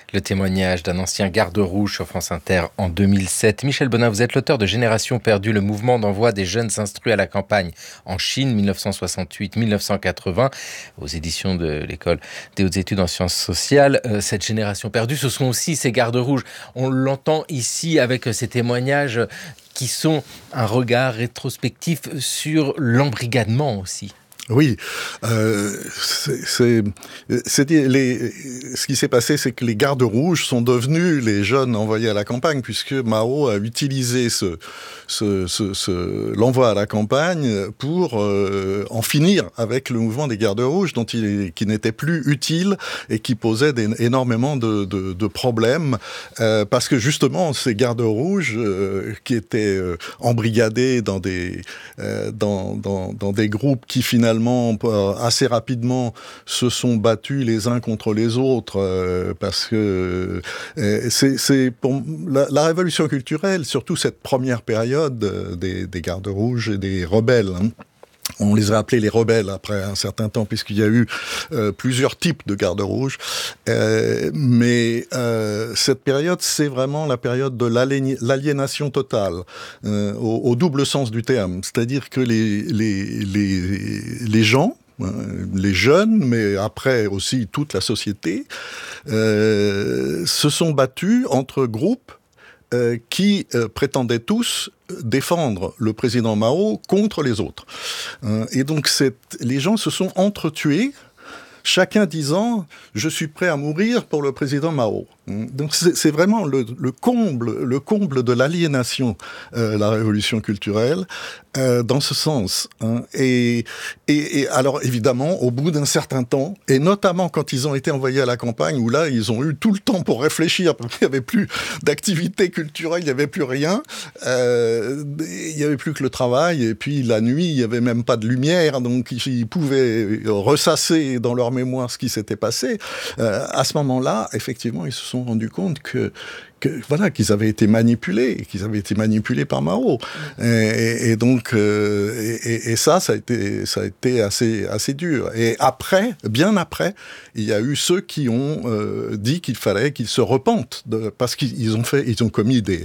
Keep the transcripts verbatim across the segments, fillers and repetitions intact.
Le témoignage d'un ancien garde rouge sur France Inter en deux mille sept. Michel Bonin, vous êtes l'auteur de Génération perdue, le mouvement d'envoi des jeunes instruits à la campagne en Chine, mille neuf cent soixante-huit à mille neuf cent quatre-vingts, aux éditions de l'École des hautes études en sciences sociales. Euh, cette génération perdue, ce sont aussi ces gardes rouges. On l'entend ici avec ces témoignages qui sont un regard rétrospectif sur l'embrigadement aussi. Oui, euh, c'est, c'est, c'est les, ce qui s'est passé, c'est que les gardes rouges sont devenus les jeunes envoyés à la campagne, puisque Mao a utilisé ce, ce, ce, ce, l'envoi à la campagne pour euh, en finir avec le mouvement des gardes rouges, dont il, qui n'était plus utile et qui posait des, énormément de, de, de problèmes, euh, parce que justement, ces gardes rouges euh, qui étaient euh, embrigadés dans des, euh, dans, dans, dans des groupes qui finalement assez rapidement se sont battus les uns contre les autres euh, parce que euh, c'est, c'est pour la, la révolution culturelle, surtout cette première période euh, des, des gardes rouges et des rebelles, hein. On les a appelés les rebelles après un certain temps, puisqu'il y a eu euh, plusieurs types de gardes rouges. Euh, mais euh, cette période, c'est vraiment la période de l'aliénation totale, euh, au, au double sens du terme. C'est-à-dire que les, les, les, les gens, les jeunes, mais après aussi toute la société, euh, se sont battus entre groupes Euh, qui euh, prétendaient tous défendre le président Mao contre les autres. Euh, et donc cette, les gens se sont entretués, chacun disant « je suis prêt à mourir pour le président Mao ». Donc c'est, c'est vraiment le, le comble, le comble de l'aliénation, euh, la révolution culturelle, euh, dans ce sens. Hein. Et, et, et alors évidemment, au bout d'un certain temps, et notamment quand ils ont été envoyés à la campagne, où là ils ont eu tout le temps pour réfléchir, parce qu'il n'y avait plus d'activité culturelle, il n'y avait plus rien, euh, il n'y avait plus que le travail, et puis la nuit, il n'y avait même pas de lumière, donc ils, ils pouvaient ressasser dans leur mémoire ce qui s'était passé. Euh, à ce moment-là, effectivement, ils se sont rendu compte que, que voilà qu'ils avaient été manipulés, qu'ils avaient été manipulés par Mao, et, et, et donc euh, et, et ça, ça a été ça a été assez assez dur. Et après, bien après, il y a eu ceux qui ont euh, dit qu'il fallait qu'ils se repentent de, parce qu'ils ont fait, ils ont commis des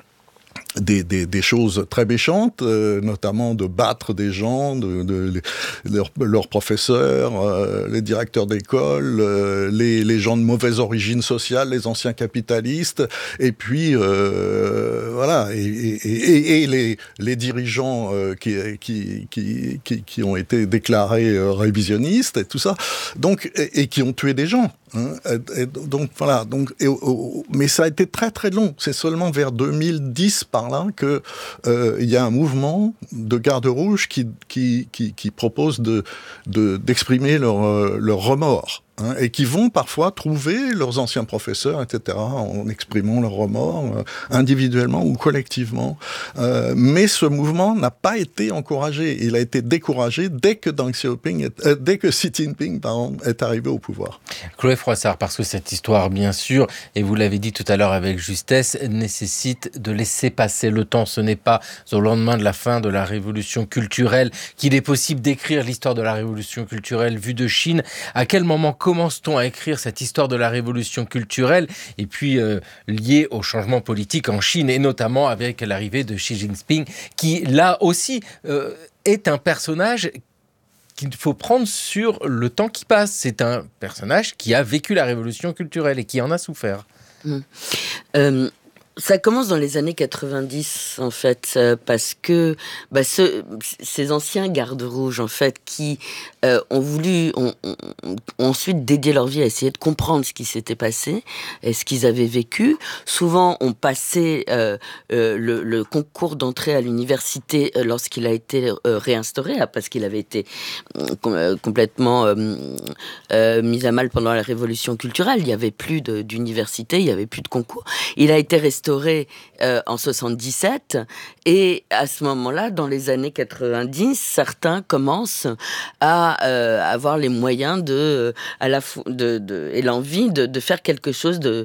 Des, des, des choses très méchantes, euh, notamment de battre des gens, de, de, de leurs leur professeurs, euh, les directeurs d'école, euh, les, les gens de mauvaise origine sociale, les anciens capitalistes, et puis euh, voilà, et, et, et, et les, les dirigeants euh, qui, qui, qui, qui, qui ont été déclarés euh, révisionnistes et tout ça, donc et, et qui ont tué des gens. Hein, et, et donc voilà, donc et, oh, mais ça a été très très long. C'est seulement vers deux mille dix par là que euh, il y a un mouvement de gardes rouges qui qui qui, qui propose de, de d'exprimer leur euh, leur remords. Hein, et qui vont parfois trouver leurs anciens professeurs, et cetera, en exprimant leurs remords, euh, individuellement ou collectivement. Euh, mais ce mouvement n'a pas été encouragé. Il a été découragé dès que Deng Xiaoping, est, euh, dès que Xi Jinping, pardon, est arrivé au pouvoir. Chloé Froissart, parce que cette histoire, bien sûr, et vous l'avez dit tout à l'heure avec justesse, nécessite de laisser passer le temps. Ce n'est pas au lendemain de la fin de la révolution culturelle qu'il est possible d'écrire l'histoire de la révolution culturelle vue de Chine. À quel moment commence-t-on à écrire cette histoire de la révolution culturelle et puis euh, liée au changement politique en Chine et notamment avec l'arrivée de Xi Jinping qui là aussi euh, est un personnage qu'il faut prendre sur le temps qui passe. C'est un personnage qui a vécu la révolution culturelle et qui en a souffert. Mmh. Euh... Ça commence dans les années quatre-vingt-dix, en fait, euh, parce que bah, ce, ces anciens gardes rouges, en fait, qui euh, ont voulu, ont, ont, ont ensuite dédié leur vie à essayer de comprendre ce qui s'était passé et ce qu'ils avaient vécu, souvent ont passé euh, euh, le, le concours d'entrée à l'université euh, lorsqu'il a été euh, réinstauré, hein, parce qu'il avait été euh, complètement euh, euh, mis à mal pendant la révolution culturelle. Il n'y avait plus de, d'université, il n'y avait plus de concours. Il a été resté instauré euh, en soixante-dix-sept. Et à ce moment-là, dans les années quatre-vingt-dix, certains commencent à euh, avoir les moyens de, à la fo- de, de, et l'envie de, de faire quelque chose de,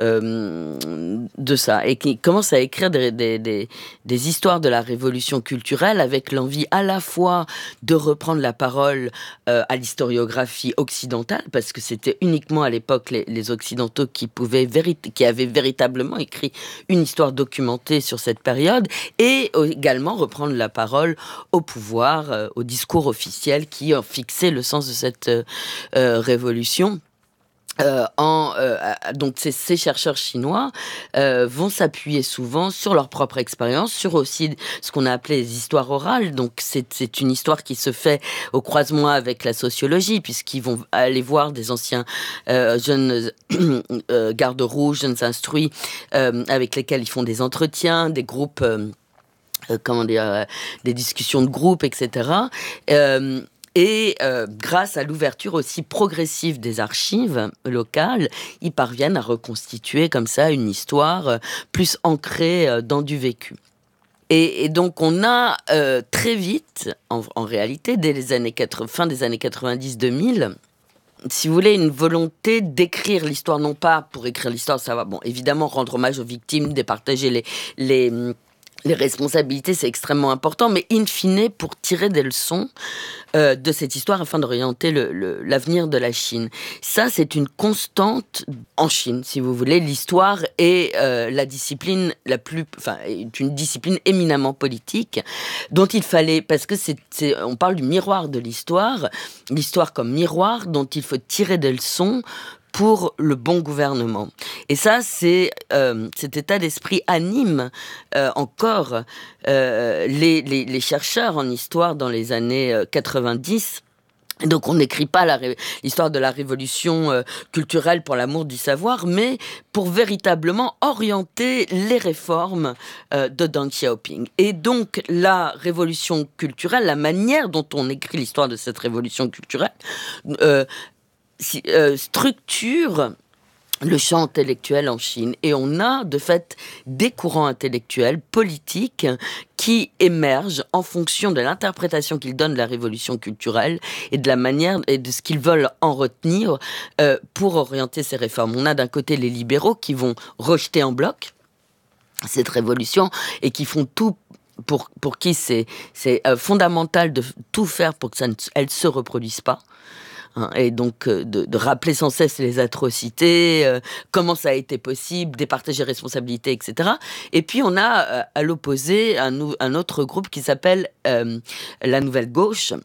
euh, de ça. Et qui commencent à écrire des, des, des, des histoires de la révolution culturelle avec l'envie à la fois de reprendre la parole euh, à l'historiographie occidentale, parce que c'était uniquement à l'époque les, les Occidentaux qui pouvaient véri- qui avaient véritablement écrit une histoire documentée sur cette période, et également reprendre la parole au pouvoir, euh, au discours officiel qui ont fixé le sens de cette euh, euh, révolution. Euh, en, euh, donc ces, ces chercheurs chinois euh, vont s'appuyer souvent sur leur propre expérience, sur aussi ce qu'on a appelé les histoires orales. Donc c'est, c'est une histoire qui se fait au croisement avec la sociologie, puisqu'ils vont aller voir des anciens euh, jeunes euh, gardes rouges, jeunes instruits, euh, avec lesquels ils font des entretiens, des groupes, euh, euh, comment dire, euh, des discussions de groupe, et cetera. Euh, Et euh, grâce à l'ouverture aussi progressive des archives locales, ils parviennent à reconstituer comme ça une histoire euh, plus ancrée euh, dans du vécu. Et, et donc on a euh, très vite, en, en réalité, dès les années quatre-vingts, fin des années quatre-vingt-dix deux mille, si vous voulez, une volonté d'écrire l'histoire, non pas pour écrire l'histoire, ça va, bon, évidemment, rendre hommage aux victimes, départager les... les Les responsabilités, c'est extrêmement important, mais in fine, pour tirer des leçons euh, de cette histoire afin d'orienter le, le, l'avenir de la Chine. Ça, c'est une constante en Chine, si vous voulez. L'histoire est euh, la discipline la plus, enfin, est une discipline éminemment politique, dont il fallait, parce que c'est, c'est, on parle du miroir de l'histoire, l'histoire comme miroir dont il faut tirer des leçons pour le bon gouvernement. Et ça, c'est euh, cet état d'esprit anime euh, encore euh, les, les, les chercheurs en histoire dans les années quatre-vingt-dix. Donc on n'écrit pas la ré- l'histoire de la révolution euh, culturelle pour l'amour du savoir, mais pour véritablement orienter les réformes euh, de Deng Xiaoping. Et donc la révolution culturelle, la manière dont on écrit l'histoire de cette révolution culturelle, euh, Si, euh, structure le champ intellectuel en Chine. Et on a, de fait, des courants intellectuels, politiques, qui émergent en fonction de l'interprétation qu'ils donnent de la révolution culturelle et de la manière et de ce qu'ils veulent en retenir euh, pour orienter ces réformes. On a d'un côté les libéraux qui vont rejeter en bloc cette révolution et qui font tout pour, pour qui c'est, c'est euh, fondamental de tout faire pour que ça ne elle se reproduise pas. Hein, et donc euh, de, de rappeler sans cesse les atrocités, euh, comment ça a été possible, départager responsabilités, et cetera. Et puis on a euh, à l'opposé un, un autre groupe qui s'appelle euh, la Nouvelle Gauche,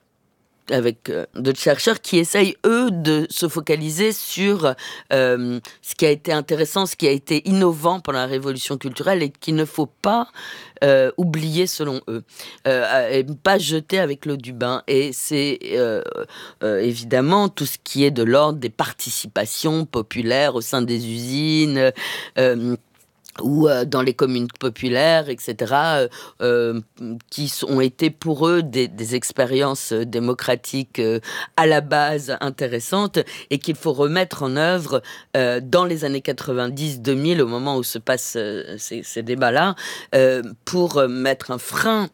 avec euh, d'autres chercheurs qui essayent, eux, de se focaliser sur euh, ce qui a été intéressant, ce qui a été innovant pendant la révolution culturelle et qu'il ne faut pas euh, oublier, selon eux, euh, et pas jeter avec l'eau du bain. Et c'est euh, euh, évidemment tout ce qui est de l'ordre des participations populaires au sein des usines, euh, ou euh, dans les communes populaires, et cetera, euh, euh, qui ont été pour eux des, des expériences démocratiques euh, à la base intéressantes et qu'il faut remettre en œuvre euh, dans les années quatre-vingt-dix deux mille, au moment où se passent euh, ces, ces débats-là, euh, pour mettre un frein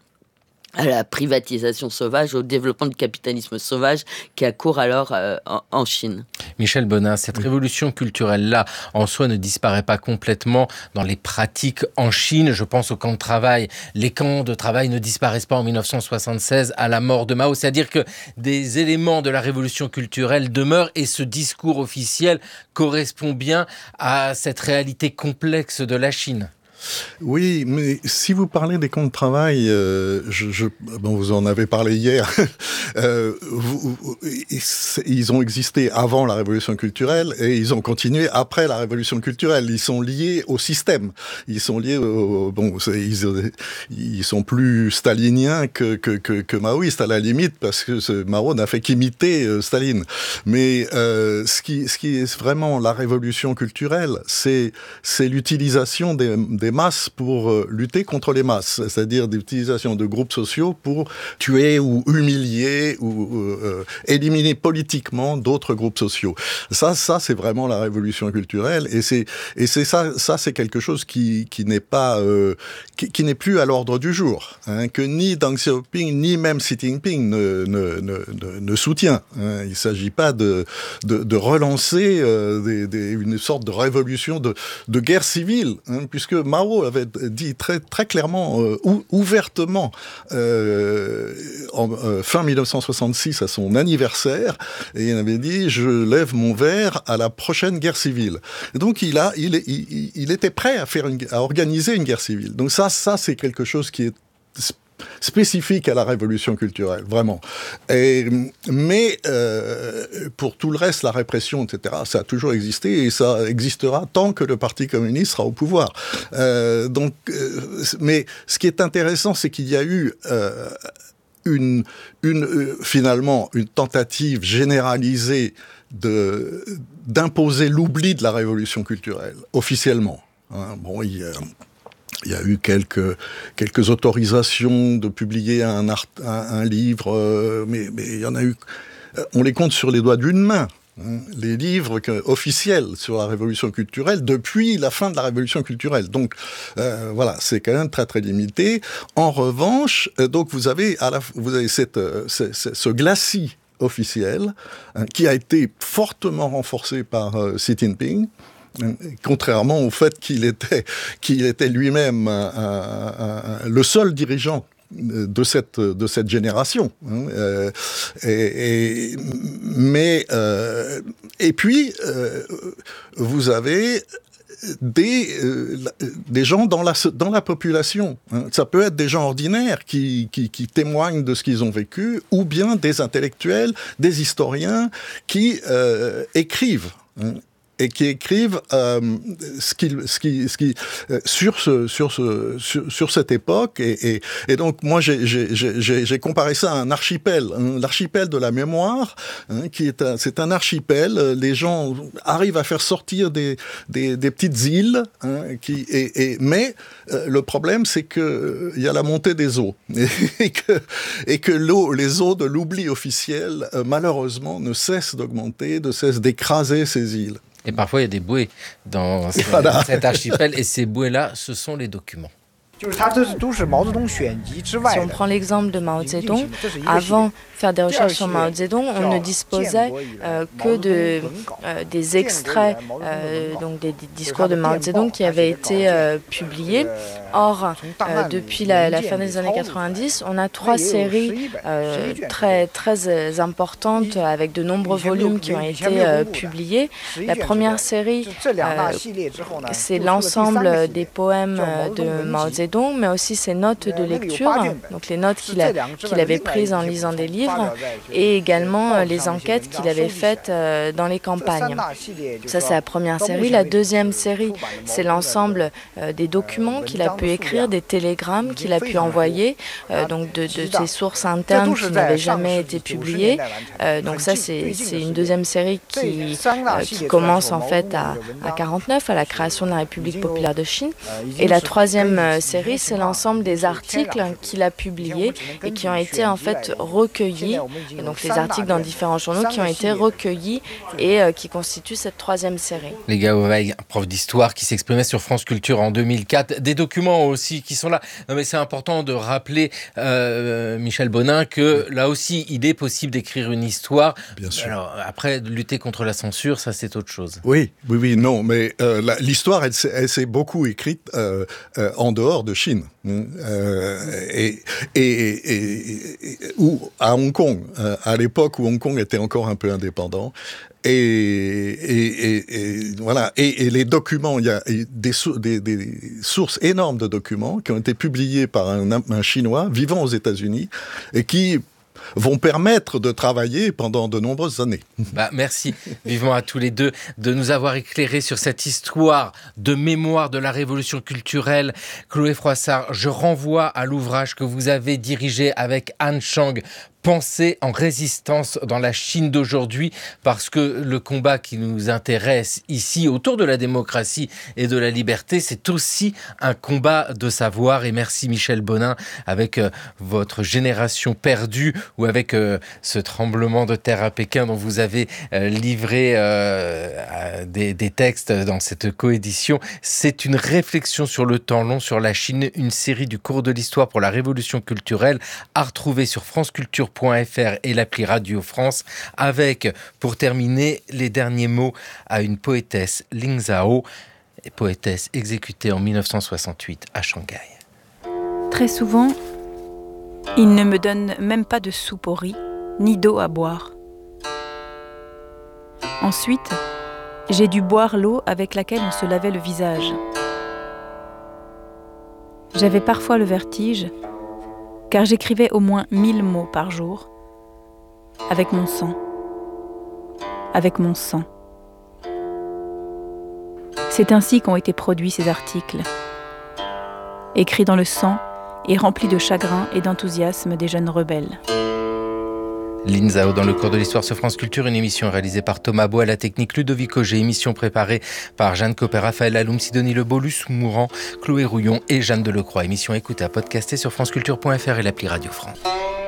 à la privatisation sauvage, au développement du capitalisme sauvage qui accourt alors euh, en, en Chine. Michel Bonin, cette révolution culturelle-là, en soi, ne disparaît pas complètement dans les pratiques en Chine. Je pense aux camps de travail. Les camps de travail ne disparaissent pas en dix-neuf cent soixante-seize à la mort de Mao. C'est-à-dire que des éléments de la révolution culturelle demeurent et ce discours officiel correspond bien à cette réalité complexe de la Chine. Oui, mais si vous parlez des camps de travail, euh, je, je, bon, vous en avez parlé hier, euh, vous, vous, ils ont existé avant la révolution culturelle et ils ont continué après la révolution culturelle. Ils sont liés au système. Ils sont liés au... Bon, ils, ils sont plus staliniens que, que, que, que maoïstes à la limite, parce que ce, Mao n'a fait qu'imiter euh, Staline. Mais euh, ce, qui, ce qui est vraiment la révolution culturelle, c'est, c'est l'utilisation des, des masses pour euh, lutter contre les masses, c'est-à-dire l'utilisation de groupes sociaux pour tuer ou humilier ou euh, éliminer politiquement d'autres groupes sociaux. Ça, ça c'est vraiment la révolution culturelle, et c'est et c'est ça, ça c'est quelque chose qui qui n'est pas euh, qui, qui n'est plus à l'ordre du jour, hein, que ni Deng Xiaoping ni même Xi Jinping ne ne ne, ne, ne soutient. Hein. Il ne s'agit pas de de, de relancer euh, des, des, une sorte de révolution de de guerre civile, hein, puisque Mao avait dit très très clairement, euh, ou, ouvertement, euh, en euh, fin dix-neuf cent soixante-six à son anniversaire, et il avait dit je lève mon verre à la prochaine guerre civile. Et donc il a il, il il était prêt à faire une, à organiser une guerre civile. Donc ça ça c'est quelque chose qui est spécifique à la révolution culturelle, vraiment. Et, mais euh, pour tout le reste, la répression, et cetera, ça a toujours existé et ça existera tant que le Parti communiste sera au pouvoir. Euh, donc, euh, mais ce qui est intéressant, c'est qu'il y a eu euh, une, une euh, finalement une tentative généralisée de d'imposer l'oubli de la révolution culturelle officiellement. Hein, bon, il y a Il y a eu quelques, quelques autorisations de publier un, art, un, un livre, euh, mais, mais il y en a eu... On les compte sur les doigts d'une main, hein, les livres que, officiels sur la révolution culturelle depuis la fin de la révolution culturelle. Donc, euh, voilà, c'est quand même très, très limité. En revanche, euh, donc vous avez, à la, vous avez cette, euh, ce, ce glacis officiel, hein, qui a été fortement renforcé par euh, Xi Jinping, contrairement au fait qu'il était, qu'il était lui-même un, un, un, le seul dirigeant de cette, de cette génération. Hein, euh, et, et, mais, euh, et puis, euh, vous avez des, euh, des gens dans la, dans la population. Hein. Ça peut être des gens ordinaires qui, qui, qui témoignent de ce qu'ils ont vécu, ou bien des intellectuels, des historiens qui euh, écrivent. Hein. Et qui écrivent euh, ce qui, ce qui, ce qui, euh, sur, ce, sur, ce, sur, sur cette époque. Et, et, et donc, moi, j'ai, j'ai, j'ai, j'ai comparé ça à un archipel, hein, l'archipel de la mémoire, hein, qui est un, c'est un archipel. Les gens arrivent à faire sortir des, des, des petites îles, hein, qui, et, et, mais euh, le problème, c'est qu'il euh, y a la montée des eaux. Et, et que, et que l'eau, les eaux de l'oubli officiel, euh, malheureusement, ne cessent d'augmenter, ne cessent d'écraser ces îles. Et parfois, il y a des bouées dans ce, voilà. cet archipel, et ces bouées-là, ce sont les documents. Si on prend l'exemple de Mao Zedong, avant faire des recherches sur Mao Zedong, on ne disposait euh, que de, euh, des extraits euh, donc des, des discours de Mao Zedong qui avaient été euh, publiés. Or, euh, depuis la, la fin des années quatre-vingt-dix, on a trois séries euh, très, très importantes avec de nombreux volumes qui ont été euh, publiés. La première série, euh, c'est l'ensemble des poèmes de Mao Zedong, mais aussi ses notes de lecture, donc les notes qu'il, a, qu'il avait prises en lisant des livres, et également euh, les enquêtes qu'il avait faites euh, dans les campagnes. Ça, c'est la première série. La deuxième série, c'est l'ensemble euh, des documents qu'il a pu écrire, des télégrammes qu'il a pu envoyer, euh, donc de, de ses sources internes qui n'avaient jamais été publiées. Euh, donc ça, c'est, c'est une deuxième série qui, euh, qui commence en fait à, à quarante-neuf, à la création de la République populaire de Chine. Et la troisième euh, série, c'est l'ensemble des articles qu'il a publiés et qui ont été en fait recueillis, et donc les articles dans différents journaux qui ont été recueillis et euh, qui constituent cette troisième série. Les gars, un prof d'histoire qui s'exprimait sur France Culture en deux mille quatre, des documents aussi qui sont là. Non mais c'est important de rappeler, euh, Michel Bonin, que là aussi il est possible d'écrire une histoire. Bien sûr. Alors après, lutter contre la censure, ça c'est autre chose. Oui, oui, oui, non, mais euh, la, l'histoire, elle, elle s'est beaucoup écrite euh, euh, en dehors de Chine, euh, et, et, et, et, et ou à Hong Kong, euh, à l'époque où Hong Kong était encore un peu indépendant. Et, et, et, et voilà. Et, et les documents, il y a des, des, des sources énormes de documents qui ont été publiés par un, un Chinois vivant aux États-Unis et qui vont permettre de travailler pendant de nombreuses années. Bah, merci vivement à tous les deux de nous avoir éclairés sur cette histoire de mémoire de la révolution culturelle. Chloé Froissart, je renvoie à l'ouvrage que vous avez dirigé avec Anne Chang, penser en résistance dans la Chine d'aujourd'hui, parce que le combat qui nous intéresse ici autour de la démocratie et de la liberté, c'est aussi un combat de savoir. Et merci Michel Bonin, avec euh, votre Génération perdue, ou avec euh, ce tremblement de terre à Pékin dont vous avez euh, livré euh, des, des textes dans cette coédition. C'est une réflexion sur le temps long, sur la Chine, une série du cours de l'histoire pour la révolution culturelle à retrouver sur franceculture point f r et l'appli Radio France, avec, pour terminer, les derniers mots à une poétesse, Ling Zhao, poétesse exécutée en mille neuf cent soixante-huit à Shanghai. Très souvent, il ne me donne même pas de soupe au riz, ni d'eau à boire. Ensuite, j'ai dû boire l'eau avec laquelle on se lavait le visage. J'avais parfois le vertige, car j'écrivais au moins mille mots par jour, avec mon sang, avec mon sang. C'est ainsi qu'ont été produits ces articles, écrits dans le sang et remplis de chagrin et d'enthousiasme des jeunes rebelles. Ling Zhao dans le cours de l'histoire sur France Culture, une émission réalisée par Thomas Beau, à la technique Ludovic Auger, émission préparée par Jeanne Copé, Raphaël Aloum, Sidonie Lebeau, Luce Mourant, Chloé Rouillon et Jeanne Delecroix. Émission écoutée à podcaster sur franceculture point f r et l'appli Radio France.